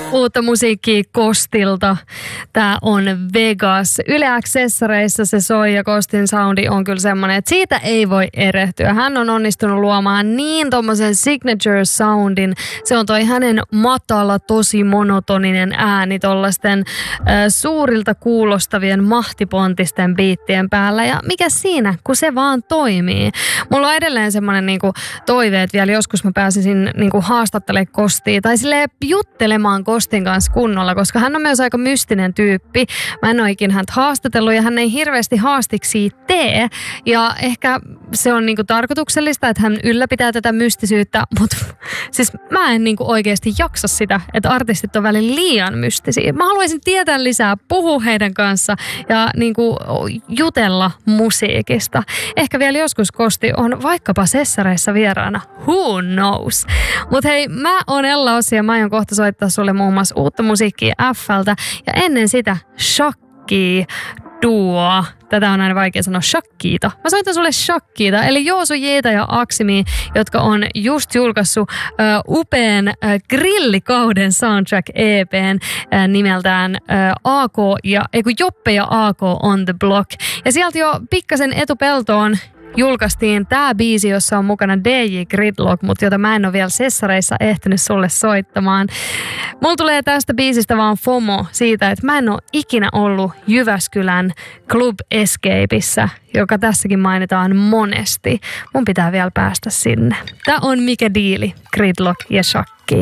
Uutta musiikkia Kostilta. Tää on Vegas. Yle Accessareissa se soi ja Kostin soundi on kyllä semmonen, että siitä ei voi erehtyä. Hän on onnistunut luomaan niin tommosen signature soundin. Se on toi hänen matala, tosi monotoninen ääni tollasten suurilta kuulostavien mahtipontisten biittien päällä. Ja mikä siinä, kun se vaan toimii. Mulla on edelleen semmonen niinku toive, että vielä joskus mä pääsisin niinku haastattelemaan Kostia tai silleen juttelemaan Kostin kanssa kunnolla, koska hän on myös aika mystinen tyyppi. Mä en ole ikinä häntä haastatellut ja hän ei hirveästi haastiksia tee. Ja ehkä se on niinku tarkoituksellista, että hän ylläpitää tätä mystisyyttä, mutta siis mä en niinku oikeasti jaksa sitä, että artistit on välillä liian mystisiä. Mä haluaisin tietää lisää, puhua heidän kanssa ja niinku jutella musiikista. Ehkä vielä joskus Kosti on vaikkapa Sessareissa vieraana. Who knows? Mutta hei, mä oon Ella Ossi ja mä aion kohta soittaa sulle muun muassa uutta musiikkia F:ltä ja ennen sitä Shakkia duoa. Tätä on aina vaikea sanoa, Shakkiita. Mä soitan sulle Shakkiita, eli Joosu Jeeta ja Aksimi, jotka on just julkaissut upean grillikauden soundtrack-EPn nimeltään Joppe ja AK on the Block. Ja sieltä jo pikkasen etupeltoon julkaistiin tää biisi, jossa on mukana DJ Gridlock, mutta jota mä en ole vielä Sessareissa ehtinyt sulle soittamaan. Mulla tulee tästä biisistä vaan FOMO siitä, että mä en ole ikinä ollut Jyväskylän Club Escapeissa, joka tässäkin mainitaan monesti. Mun pitää vielä päästä sinne. Tää on Mikä Diili, Gridlock ja Shak.